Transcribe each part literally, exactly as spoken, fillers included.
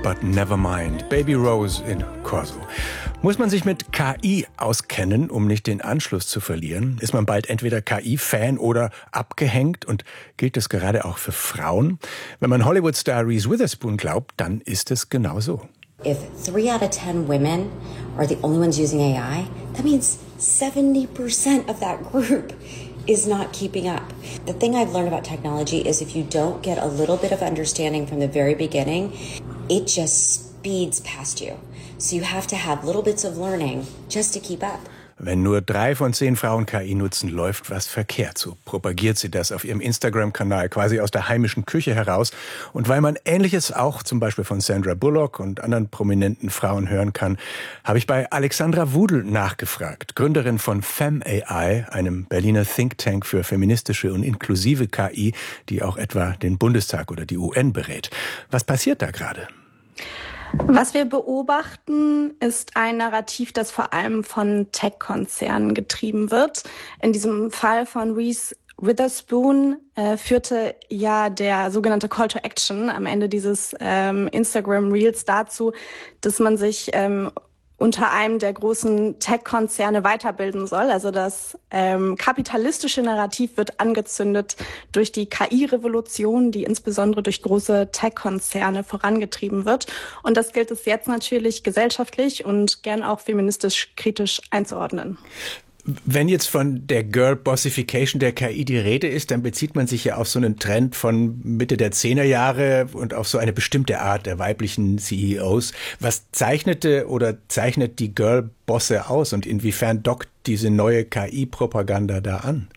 but never mind. Baby Rose in Corso. Muss man sich mit K I auskennen, um nicht den Anschluss zu verlieren? Ist man bald entweder K I-Fan oder abgehängt? Und gilt das gerade auch für Frauen? Wenn man Hollywood-Star Reese Witherspoon glaubt, dann ist es genau so. If three out of ten women are the only ones using A I, that means seventy percent of that group is not keeping up. The thing I've learned about technology is if you don't get a little bit of understanding from the very beginning, it just speeds past you. So you have to have little bits of learning just to keep up. Wenn nur drei von zehn Frauen K I nutzen, läuft was verkehrt. So propagiert sie das auf ihrem Instagram-Kanal quasi aus der heimischen Küche heraus. Und weil man Ähnliches auch zum Beispiel von Sandra Bullock und anderen prominenten Frauen hören kann, habe ich bei Alexandra Wudel nachgefragt, Gründerin von FemAI, einem Berliner Think Tank für feministische und inklusive K I, die auch etwa den Bundestag oder die U N berät. Was passiert da gerade? Was wir beobachten, ist ein Narrativ, das vor allem von Tech-Konzernen getrieben wird. In diesem Fall von Reese Witherspoon äh, führte ja der sogenannte Call to Action am Ende dieses ähm, Instagram Reels dazu, dass man sich ähm, unter einem der großen Tech-Konzerne weiterbilden soll. Also das ähm, kapitalistische Narrativ wird angezündet durch die K I-Revolution, die insbesondere durch große Tech-Konzerne vorangetrieben wird. Und das gilt es jetzt natürlich gesellschaftlich und gern auch feministisch kritisch einzuordnen. Wenn jetzt von der Girl-Bossification der K I die Rede ist, dann bezieht man sich ja auf so einen Trend von Mitte der Zehnerjahre und auf so eine bestimmte Art der weiblichen C E Os. Was zeichnete oder zeichnet die Girl-Bosse aus und inwiefern dockt diese neue K I-Propaganda da an?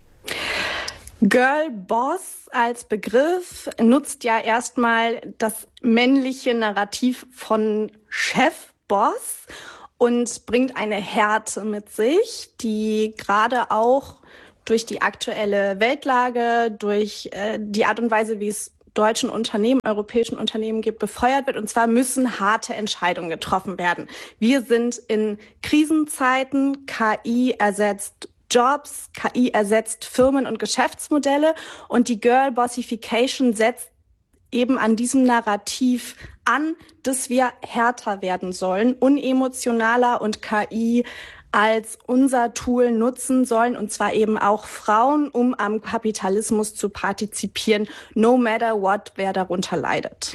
Girl-Boss als Begriff nutzt ja erstmal das männliche Narrativ von Chef-Boss und bringt eine Härte mit sich, die gerade auch durch die aktuelle Weltlage, durch äh, die Art und Weise, wie es deutschen Unternehmen, europäischen Unternehmen gibt, befeuert wird. Und zwar müssen harte Entscheidungen getroffen werden. Wir sind in Krisenzeiten, K I ersetzt Jobs, K I ersetzt Firmen und Geschäftsmodelle und die Girl-Bossification setzt eben an diesem Narrativ an, dass wir härter werden sollen, unemotionaler und K I als unser Tool nutzen sollen, und zwar eben auch Frauen, um am Kapitalismus zu partizipieren, no matter what, wer darunter leidet.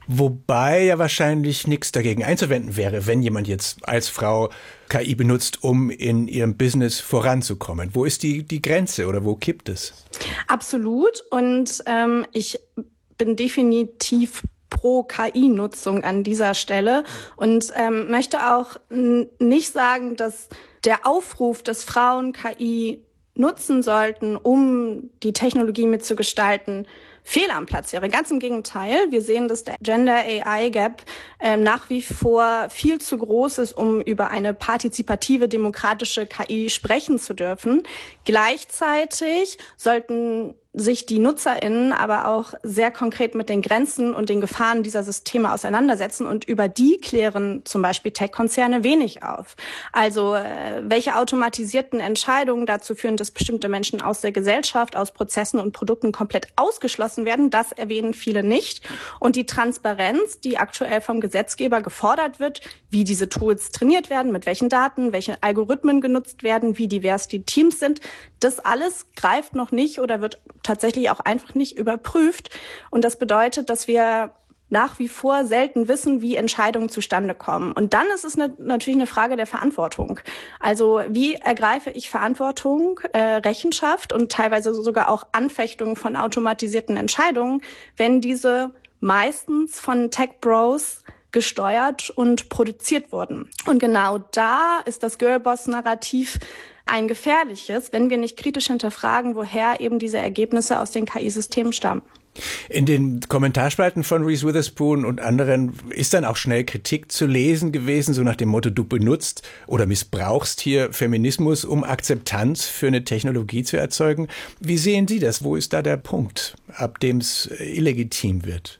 Wobei ja wahrscheinlich nichts dagegen einzuwenden wäre, wenn jemand jetzt als Frau K I benutzt, um in ihrem Business voranzukommen. Wo ist die, die Grenze oder wo kippt es? Absolut. Und ähm, ich bin definitiv pro K I-Nutzung an dieser Stelle und ähm, möchte auch n- nicht sagen, dass der Aufruf, dass Frauen K I nutzen sollten, um die Technologie mitzugestalten, fehl am Platz wäre. Ganz im Gegenteil. Wir sehen, dass der Gender-A I-Gap äh, nach wie vor viel zu groß ist, um über eine partizipative, demokratische K I sprechen zu dürfen. Gleichzeitig sollten sich die NutzerInnen aber auch sehr konkret mit den Grenzen und den Gefahren dieser Systeme auseinandersetzen und über die klären zum Beispiel Tech-Konzerne wenig auf. Also äh, welche automatisierten Entscheidungen dazu führen, dass bestimmte Menschen aus der Gesellschaft, aus Prozessen und Produkten komplett ausgeschlossen werden, das erwähnen viele nicht. Und die Transparenz, die aktuell vom Gesetzgeber gefordert wird, wie diese Tools trainiert werden, mit welchen Daten, welche Algorithmen genutzt werden, wie divers die Teams sind, das alles greift noch nicht oder wird tatsächlich auch einfach nicht überprüft. Und das bedeutet, dass wir nach wie vor selten wissen, wie Entscheidungen zustande kommen. Und dann ist es ne, natürlich eine Frage der Verantwortung. Also wie ergreife ich Verantwortung, äh, Rechenschaft und teilweise sogar auch Anfechtung von automatisierten Entscheidungen, wenn diese meistens von Tech-Bros gesteuert und produziert wurden. Und genau da ist das Girlboss-Narrativ ein gefährliches, wenn wir nicht kritisch hinterfragen, woher eben diese Ergebnisse aus den K I-Systemen stammen. In den Kommentarspalten von Reese Witherspoon und anderen ist dann auch schnell Kritik zu lesen gewesen, so nach dem Motto, du benutzt oder missbrauchst hier Feminismus, um Akzeptanz für eine Technologie zu erzeugen. Wie sehen Sie das? Wo ist da der Punkt, ab dem es illegitim wird?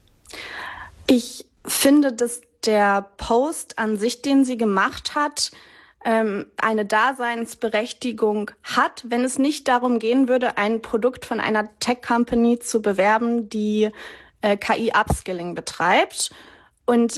Ich finde, dass der Post an sich, den sie gemacht hat, eine Daseinsberechtigung hat, wenn es nicht darum gehen würde, ein Produkt von einer Tech-Company zu bewerben, die äh, K I-Upskilling betreibt. Und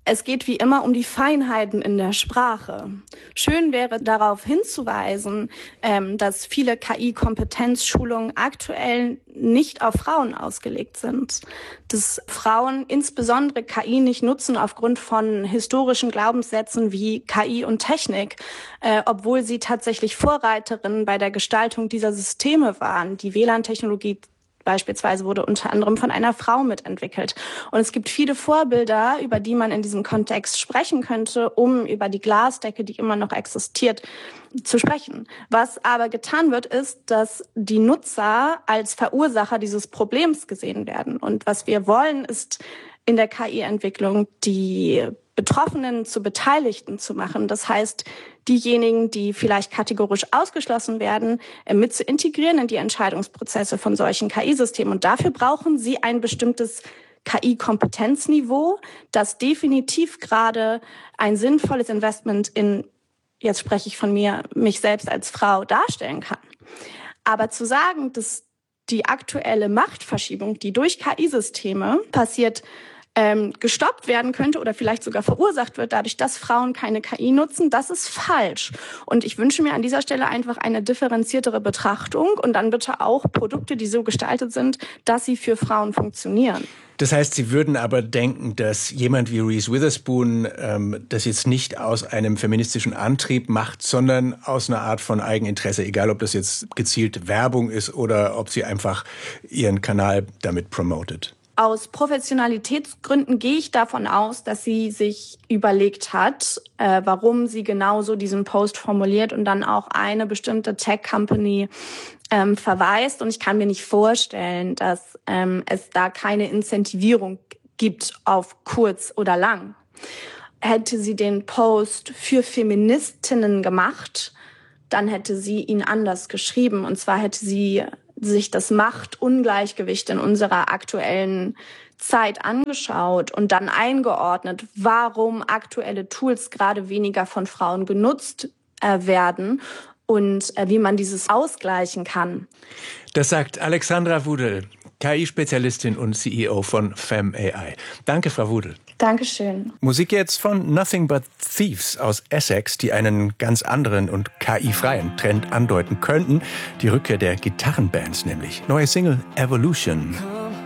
Es geht wie immer um die Feinheiten in der Sprache. Schön wäre darauf hinzuweisen, ähm, dass viele K I-Kompetenzschulungen aktuell nicht auf Frauen ausgelegt sind. Dass Frauen insbesondere K I nicht nutzen aufgrund von historischen Glaubenssätzen wie K I und Technik, äh, obwohl sie tatsächlich Vorreiterinnen bei der Gestaltung dieser Systeme waren. Die W L A N-Technologie beispielsweise wurde unter anderem von einer Frau mitentwickelt. Und es gibt viele Vorbilder, über die man in diesem Kontext sprechen könnte, um über die Glasdecke, die immer noch existiert, zu sprechen. Was aber getan wird, ist, dass die Nutzer als Verursacher dieses Problems gesehen werden. Und was wir wollen, ist in der K I-Entwicklung die Betroffenen zu Beteiligten zu machen. Das heißt, diejenigen, die vielleicht kategorisch ausgeschlossen werden, mit zu integrieren in die Entscheidungsprozesse von solchen K I-Systemen. Und dafür brauchen sie ein bestimmtes K I-Kompetenzniveau, das definitiv gerade ein sinnvolles Investment in, jetzt spreche ich von mir, mich selbst als Frau darstellen kann. Aber zu sagen, dass die aktuelle Machtverschiebung, die durch K I-Systeme passiert, ähm, gestoppt werden könnte oder vielleicht sogar verursacht wird, dadurch, dass Frauen keine K I nutzen, das ist falsch. Und ich wünsche mir an dieser Stelle einfach eine differenziertere Betrachtung und dann bitte auch Produkte, die so gestaltet sind, dass sie für Frauen funktionieren. Das heißt, Sie würden aber denken, dass jemand wie Reese Witherspoon ähm, das jetzt nicht aus einem feministischen Antrieb macht, sondern aus einer Art von Eigeninteresse, egal ob das jetzt gezielt Werbung ist oder ob sie einfach ihren Kanal damit promotet. Aus Professionalitätsgründen gehe ich davon aus, dass sie sich überlegt hat, äh, warum sie genauso diesen Post formuliert und dann auch eine bestimmte Tech-Company ähm, verweist. Und ich kann mir nicht vorstellen, dass ähm, es da keine Incentivierung gibt auf kurz oder lang. Hätte sie den Post für Feministinnen gemacht, dann hätte sie ihn anders geschrieben. Und zwar hätte sie sich das Machtungleichgewicht in unserer aktuellen Zeit angeschaut und dann eingeordnet, warum aktuelle Tools gerade weniger von Frauen genutzt äh, werden und äh, wie man dieses ausgleichen kann. Das sagt Alexandra Wudel, K I-Spezialistin und C E O von Femme A I. Danke, Frau Wudel. Dankeschön. Musik jetzt von Nothing But Thieves aus Essex, die einen ganz anderen und K I-freien Trend andeuten könnten. Die Rückkehr der Gitarrenbands nämlich. Neue Single Evolution.